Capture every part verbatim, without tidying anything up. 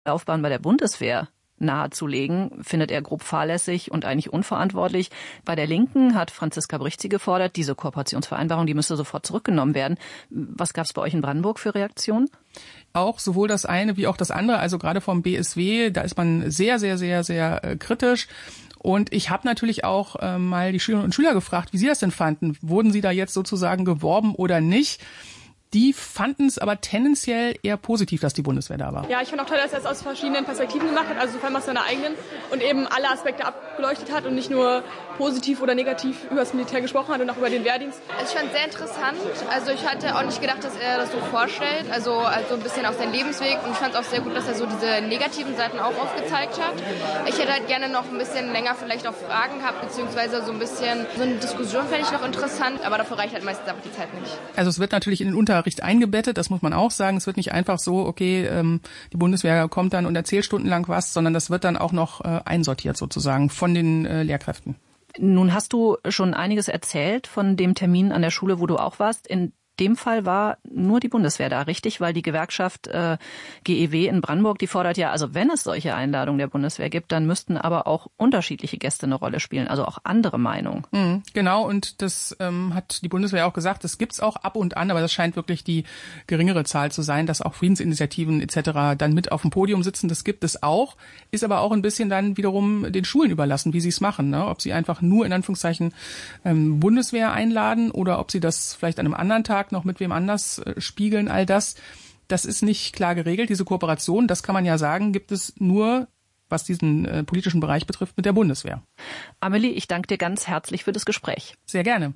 Laufbahn bei der Bundeswehr nahezulegen, findet er grob fahrlässig und eigentlich unverantwortlich. Bei der Linken hat Franziska Brichtzi gefordert, diese Kooperationsvereinbarung, die müsste sofort zurückgenommen werden. Was gab es bei euch in Brandenburg für Reaktionen? Auch sowohl das eine wie auch das andere, also gerade vom B S W, da ist man sehr, sehr, sehr, sehr äh, kritisch. Und ich habe natürlich auch äh, mal die Schülerinnen und Schüler gefragt, wie sie das denn fanden. Wurden sie da jetzt sozusagen geworben oder nicht? Die fanden es aber tendenziell eher positiv, dass die Bundeswehr da war. Ja, ich fand auch toll, dass er es aus verschiedenen Perspektiven gemacht hat, also vor allem aus seiner eigenen und eben alle Aspekte abgeleuchtet hat und nicht nur positiv oder negativ über das Militär gesprochen hat und auch über den Wehrdienst. Ich fand es sehr interessant. Also ich hatte auch nicht gedacht, dass er das so vorstellt, also, also ein bisschen auch seinen Lebensweg, und ich fand es auch sehr gut, dass er so diese negativen Seiten auch aufgezeigt hat. Ich hätte halt gerne noch ein bisschen länger vielleicht auch Fragen gehabt, beziehungsweise so ein bisschen so eine Diskussion fände ich noch interessant, aber dafür reicht halt meistens einfach die Zeit nicht. Also es wird natürlich in den Unterricht eingebettet, das muss man auch sagen. Es wird nicht einfach so, okay, ähm, die Bundeswehr kommt dann und erzählt stundenlang was, sondern das wird dann auch noch äh, einsortiert sozusagen von den äh, Lehrkräften. Nun hast du schon einiges erzählt von dem Termin an der Schule, wo du auch warst. In dem Fall war nur die Bundeswehr da, richtig? Weil die Gewerkschaft äh, G E W in Brandenburg, die fordert ja, also wenn es solche Einladungen der Bundeswehr gibt, dann müssten aber auch unterschiedliche Gäste eine Rolle spielen, also auch andere Meinungen. Mhm, genau, und das ähm, hat die Bundeswehr auch gesagt, das gibt's auch ab und an, aber das scheint wirklich die geringere Zahl zu sein, dass auch Friedensinitiativen et cetera dann mit auf dem Podium sitzen. Das gibt es auch, ist aber auch ein bisschen dann wiederum den Schulen überlassen, wie sie es machen, ne? Ob sie einfach nur in Anführungszeichen ähm, Bundeswehr einladen oder ob sie das vielleicht an einem anderen Tag noch mit wem anders äh, spiegeln, all das, das ist nicht klar geregelt. Diese Kooperation, das kann man ja sagen, gibt es nur, was diesen äh, politischen Bereich betrifft, mit der Bundeswehr. Amelie, ich danke dir ganz herzlich für das Gespräch. Sehr gerne.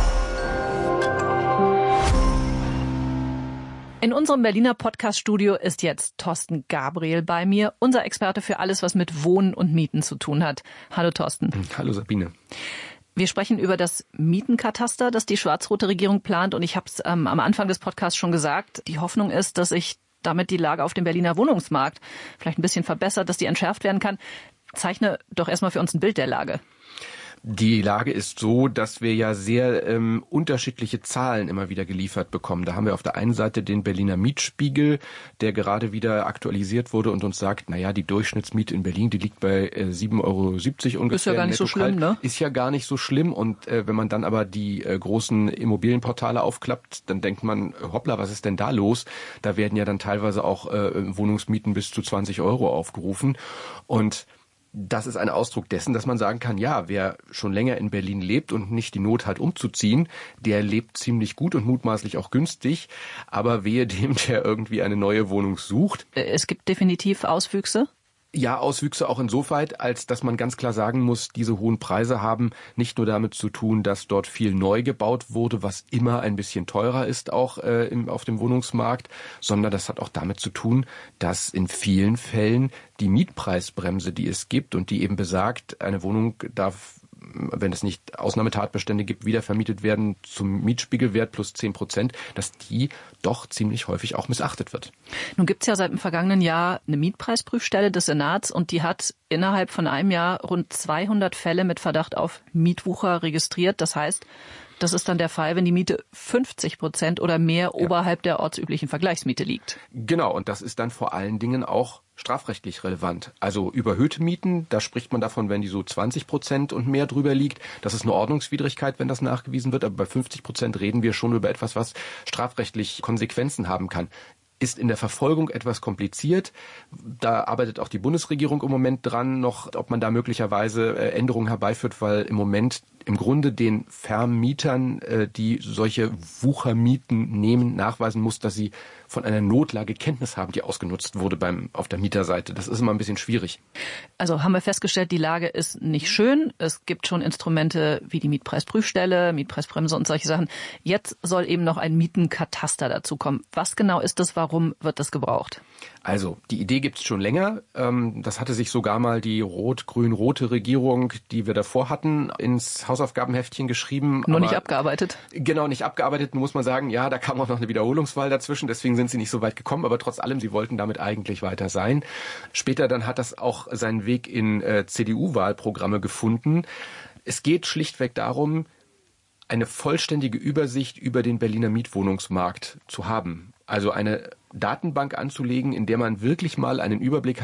In unserem Berliner Podcast-Studio ist jetzt Thorsten Gabriel bei mir, unser Experte für alles, was mit Wohnen und Mieten zu tun hat. Hallo Thorsten. Hallo Sabine. Wir sprechen über das Mietenkataster, das die schwarz-rote Regierung plant. Und ich habe es ähm, am Anfang des Podcasts schon gesagt, die Hoffnung ist, dass sich damit die Lage auf dem Berliner Wohnungsmarkt vielleicht ein bisschen verbessert, dass die entschärft werden kann. Zeichne doch erstmal für uns ein Bild der Lage. Die Lage ist so, dass wir ja sehr ähm, unterschiedliche Zahlen immer wieder geliefert bekommen. Da haben wir auf der einen Seite den Berliner Mietspiegel, der gerade wieder aktualisiert wurde und uns sagt, naja, die Durchschnittsmiete in Berlin, die liegt bei äh, sieben Euro siebzig ungefähr. Ist ja gar nicht so schlimm, ne? Ist ja gar nicht so schlimm. Und äh, wenn man dann aber die äh, großen Immobilienportale aufklappt, dann denkt man, hoppla, was ist denn da los? Da werden ja dann teilweise auch äh, Wohnungsmieten bis zu zwanzig Euro aufgerufen. Und das ist ein Ausdruck dessen, dass man sagen kann, ja, wer schon länger in Berlin lebt und nicht die Not hat, umzuziehen, der lebt ziemlich gut und mutmaßlich auch günstig. Aber wehe dem, der irgendwie eine neue Wohnung sucht. Es gibt definitiv Auswüchse. Ja, Auswüchse auch insoweit, als dass man ganz klar sagen muss, diese hohen Preise haben nicht nur damit zu tun, dass dort viel neu gebaut wurde, was immer ein bisschen teurer ist auch äh, im, auf dem Wohnungsmarkt, sondern das hat auch damit zu tun, dass in vielen Fällen die Mietpreisbremse, die es gibt und die eben besagt, eine Wohnung darf, wenn es nicht Ausnahmetatbestände gibt, wiedervermietet werden zum Mietspiegelwert plus zehn Prozent, dass die doch ziemlich häufig auch missachtet wird. Nun gibt es ja seit dem vergangenen Jahr eine Mietpreisprüfstelle des Senats und die hat innerhalb von einem Jahr rund zweihundert Fälle mit Verdacht auf Mietwucher registriert. Das heißt, das ist dann der Fall, wenn die Miete fünfzig Prozent oder mehr ja. oberhalb der ortsüblichen Vergleichsmiete liegt. Genau, und das ist dann vor allen Dingen auch strafrechtlich relevant. Also überhöhte Mieten, da spricht man davon, wenn die so zwanzig Prozent und mehr drüber liegt. Das ist eine Ordnungswidrigkeit, wenn das nachgewiesen wird. Aber bei fünfzig Prozent reden wir schon über etwas, was strafrechtlich Konsequenzen haben kann. Ist in der Verfolgung etwas kompliziert. Da arbeitet auch die Bundesregierung im Moment dran, noch, ob man da möglicherweise Änderungen herbeiführt, weil im Moment im Grunde den Vermietern, die solche Wuchermieten nehmen, nachweisen muss, dass sie von einer Notlage Kenntnis haben, die ausgenutzt wurde beim auf der Mieterseite. Das ist immer ein bisschen schwierig. Also haben wir festgestellt, die Lage ist nicht schön. Es gibt schon Instrumente wie die Mietpreisprüfstelle, Mietpreisbremse und solche Sachen. Jetzt soll eben noch ein Mietenkataster dazu kommen. Was genau ist das? Warum wird das gebraucht? Also, die Idee gibt es schon länger. Das hatte sich sogar mal die rot-grün-rote Regierung, die wir davor hatten, ins Hausaufgabenheftchen geschrieben. Nur nicht abgearbeitet? Genau, nicht abgearbeitet. Nun muss man sagen, ja, da kam auch noch eine Wiederholungswahl dazwischen. Deswegen sind sie nicht so weit gekommen. Aber trotz allem, sie wollten damit eigentlich weiter sein. Später dann hat das auch seinen Weg in äh, C D U-Wahlprogramme gefunden. Es geht schlichtweg darum, eine vollständige Übersicht über den Berliner Mietwohnungsmarkt zu haben. Also eine Datenbank anzulegen, in der man wirklich mal einen Überblick